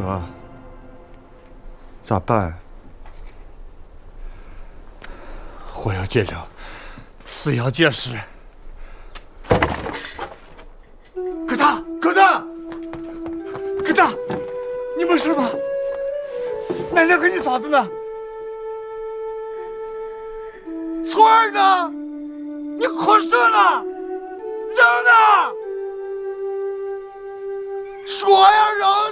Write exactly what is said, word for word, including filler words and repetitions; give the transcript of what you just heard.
得，咋办？我要见证，死要见尸。葛大，葛大，葛大，你没事吧？奶奶和你嫂子呢？翠儿呢？你哭什了？人呢？说呀，人